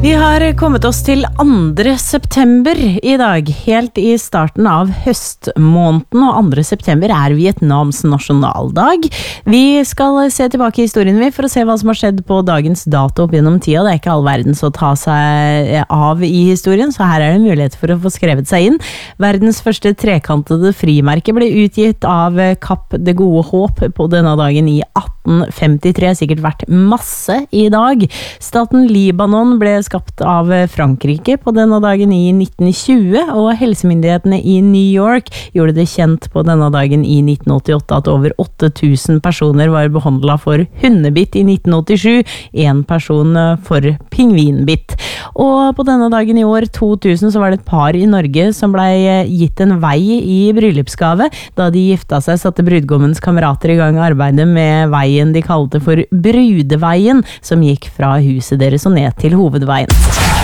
Vi har kommet oss til 2. september i dag, helt i starten av høstmåneden, og 2. september er Vietnams nasjonaldag. Vi skal se tilbake i historien for å se hva som har skjedd på dagens dato opp gjennom tida. Det er ikke all verdens å ta seg av i historien, så her er det mulighet for å få skrevet seg inn. Verdens første trekantede frimerke ble utgitt av Kapp det gode håp på denne dagen i 1853, sikkert vært masse i dag. Staten Libanon ble skapt av Frankrike på denne dagen i 1920, og helsemyndighetene i New York gjorde det kjent på denne dagen i 1988 at over 8000 personer var behandlet for hundebitt i 1987, en person for pingvinbitt. Og på denne dagen i år 2000 så var det et par i Norge som ble gitt en vei i bryllupsgave. Da de gifta seg, satte brudgommens kamerater i gang arbeidet med veien de kalte for Brudeveien, som gikk fra huset deres og ned til hovedveien.